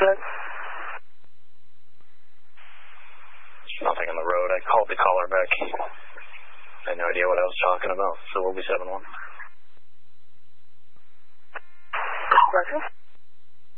Good. There's nothing on the road. I called the caller back. I had no idea what I was talking about, so we'll be 7-1. Roger.